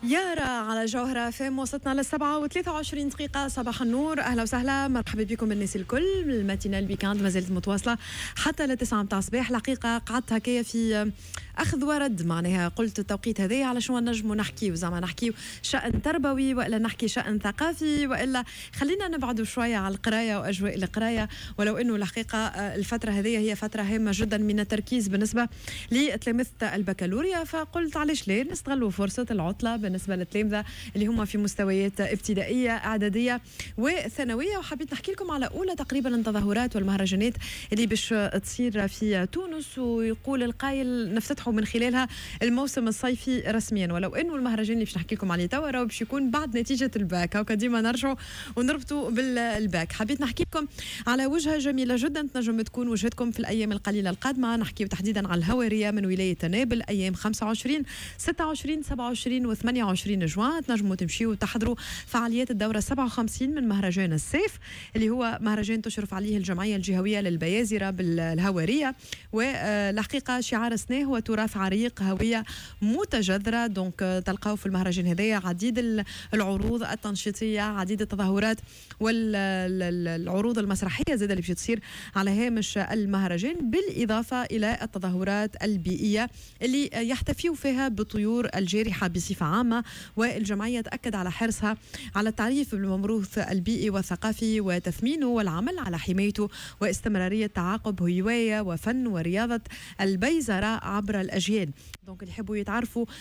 يارا على جوهرة فام وصلتنا لل7:23 صباح النور. أهلا وسهلا، مرحبا بكم الناس الكل. الماتينال الويكاند ما زالت متواصلة حتى ل9 متاع الصباح. الحقيقة قعدت هكايا في أخذ ورد، معناها قلت التوقيت هذا على شو نجموا نحكي، زعما نحكي شأن تربوي وإلا نحكي شأن ثقافي، وإلا خلينا نبعدوا شوية على القراية وأجواء القراية. ولو أنه الحقيقة الفترة هذه هي فترة هامة جدا من التركيز بالنسبة لتلامذة البكالوريا، فقلت علاش لا نستغلوا فرصة العطلة بالنسبة للتلامذة اللي هم في مستويات ابتدائية إعدادية وثانوية. وحبيت نحكي لكم على أولى تقريبا التظاهرات والمهرجانات اللي باش تصير في تونس، ويقول القائل نفتتحوا من خلالها الموسم الصيفي رسميا. ولو انه المهرجان اللي باش نحكي لكم عليه توا راهو باش يكون بعد نتيجة الباك، هاكا ديما نرجعوا ونربطوا بالباك. حبيت نحكي لكم على وجهة جميلة جدا تنجم تكون وجهتكم في الأيام القليلة القادمة. نحكي تحديدا على الهوارية من ولاية نابل أيام 25 26 27 و 28 جوان. تنجموا تمشيوا وتحضروا فعاليات الدورة 57 من مهرجان الصيف اللي هو مهرجان تشرف عليه الجمعية الجهوية للبيازرة بالهوارية. والحقيقة شعار السنة هو تراث عريق هوية متجذرة. دونك تلقاو في المهرجان هذايا عديد العروض التنشيطية، عديد التظاهرات والعروض المسرحية زي اللي باش تصير على هامش المهرجان، بالإضافة إلى التظاهرات البيئية اللي يحتفيوا فيها بالطيور الجارحة بصفة عامة. والجمعية تأكد على حرصها على التعريف بالموروث البيئي والثقافي وتثمينه والعمل على حمايته واستمرارية تعاقب هواية وفن ورياضة البيزرة عبر الأجيال. دونك اللي يحبوا يتعرفوا